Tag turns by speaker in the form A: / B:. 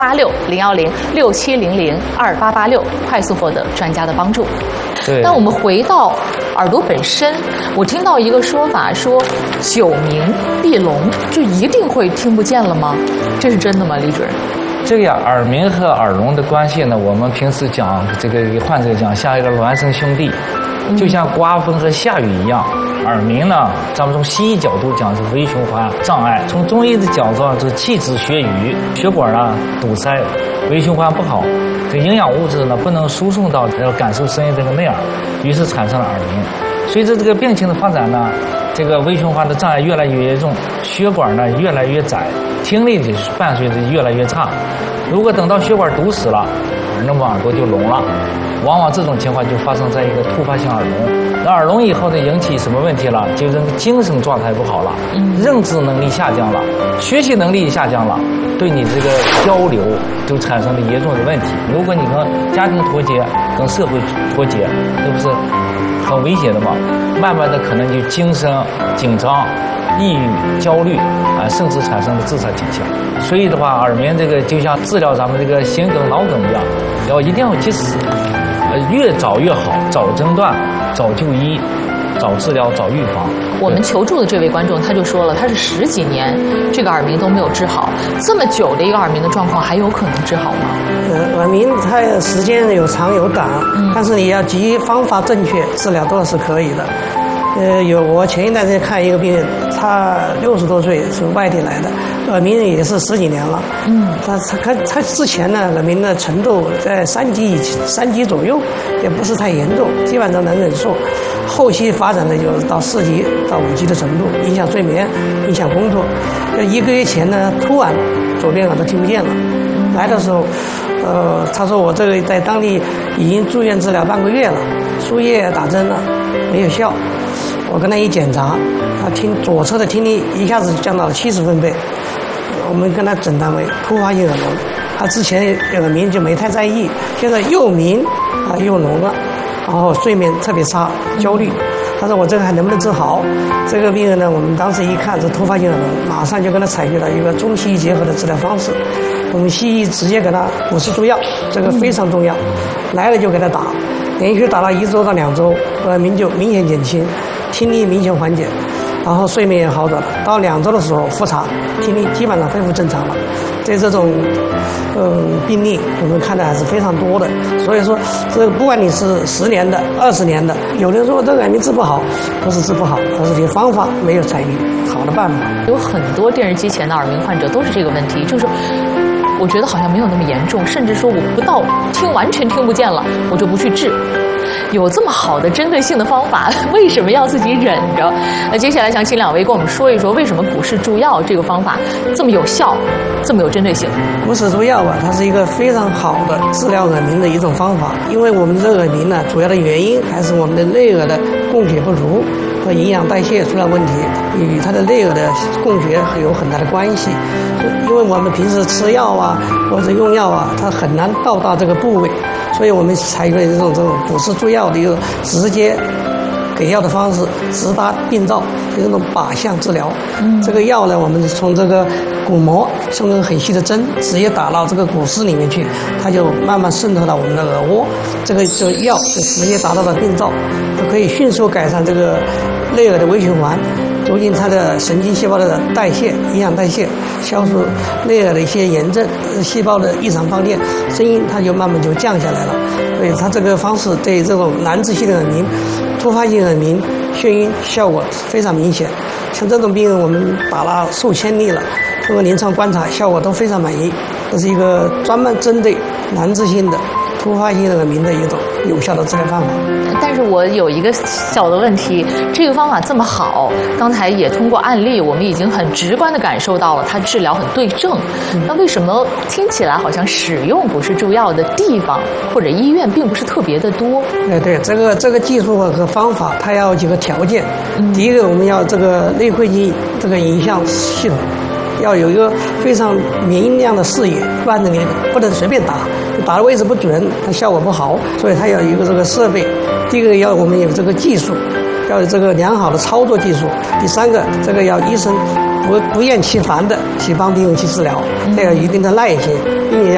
A: 86010670028886，快速获得专家的帮助。
B: 对。
A: 那我们回到耳朵本身，我听到一个说法说，久鸣闭聋就一定会听不见了吗？这是真的吗，李主任？
B: 这个呀，耳鸣和耳聋的关系呢，我们平时讲这个给患者讲像一个孪生兄弟，就像刮风和下雨一样。耳鸣呢，咱们从西医角度讲是微循环障碍，从中医的角度上是气滞血瘀，血管呢堵塞，微循环不好，这营养物质呢不能输送到感受声音这个内耳，于是产生了耳鸣。随着这个病情的发展呢，这个微循环的障碍越来越严重，血管呢越来越窄，听力也是伴随着越来越差。如果等到血管堵死了，那么耳朵就聋了。往往这种情况就发生在一个突发性耳聋。那耳聋以后呢，引起什么问题了？就是精神状态不好了，认知能力下降了，学习能力下降了，对你这个交流就产生了严重的问题。如果你跟家庭脱节，跟社会脱节，这不是很危险的吗？慢慢的可能就精神紧张、抑郁、焦虑啊，甚至产生了自杀倾向。所以的话，耳鸣这个就像治疗咱们这个心梗、脑梗一样，一定要及时。越早越好，早诊断、早就医、早治疗、早预防。
A: 我们求助的这位观众他就说了，他是10几年这个耳鸣都没有治好，这么久的一个耳鸣的状况还有可能治好吗？
C: 耳鸣它时间有长有短，但是你要基于方法正确，治疗都是可以的。我前一段时间看一个病人，他60多岁，是外地来的，耳鸣也是10几年了。他之前呢，耳鸣的程度在3级左右，也不是太严重，基本上能忍受。后期发展的就到4级到5级的程度，影响睡眠，影响工作。1个月前呢，突然左边耳朵听不见了。来的时候，他说我这个在当地已经住院治疗半个月了，输液打针了，没有效。我跟他一检查，他左侧的听力一下子降到了70分贝，我们跟他诊断为突发性耳聋。他之前耳鸣就没太在意，现在又鸣又聋了，然后睡眠特别差，焦虑。他说我这个还能不能治好？这个病人呢，我们当时一看是突发性耳聋，马上就跟他采取了一个中西医结合的治疗方式。我们西医直接给他补氏注药，这个非常重要，来了就给他打，连续打了1周到2周，耳鸣就明显减轻，听力明显缓解，然后睡眠也好转了。到2周的时候复查，听力基本上恢复正常了。对这种病例，我们看的还是非常多的。所以说，这不管你是10年的、20年的，有人说这个耳鸣治不好，不是治不好，而是你方法没有采取好的办法。
A: 有很多电视机前的耳鸣患者都是这个问题，就是我觉得好像没有那么严重，甚至说我不到完全听不见了，我就不去治。有这么好的针对性的方法，为什么要自己忍着？那接下来想请2位跟我们说一说，为什么股市注药这个方法这么有效，这么有针对性？
C: 股市注药它是一个非常好的治疗耳鸣的一种方法，因为我们这个耳鸣呢，主要的原因还是我们的内耳的供血不足和营养代谢出了问题，与它的内耳的供血有很大的关系。因为我们平时吃药或者用药它很难到达这个部位，所以我们采用这种股市注药的一个直接给药的方式，直达病灶，就这种靶向治疗。这个药呢，我们从这个鼓膜送根很细的针，直接打到这个骨丝里面去，它就慢慢渗透到我们的耳蜗，这个药就直接达到了病灶，就可以迅速改善这个内耳的微循环，促进它的神经细胞的代谢、营养代谢，消除内耳的一些炎症、细胞的异常放电，声音它就慢慢就降下来了。所以它这个方式对这种难治性的耳鸣、突发性耳鸣、眩晕效果非常明显。像这种病人，我们打了数千例了，通过临床观察，效果都非常满意。这是一个专门针对难治性的突发性耳鸣的一种有效的治疗方法。
A: 但是我有一个小的问题，这个方法这么好，刚才也通过案例，我们已经很直观地感受到了它治疗很对症。那为什么听起来好像使用股市注药的地方或者医院并不是特别的多？
C: 对，这个技术和方法，它要有几个条件。第一个，我们要这个内窥镜这个影像系统。要有一个非常明亮的视野，不然你不能随便打，打的位置不准，它效果不好。所以它要有一个这个设备。第一个我们有这个技术，要有这个良好的操作技术。第3个，这个要医生不厌其烦的去帮病人去治疗，要有一定的耐心，并且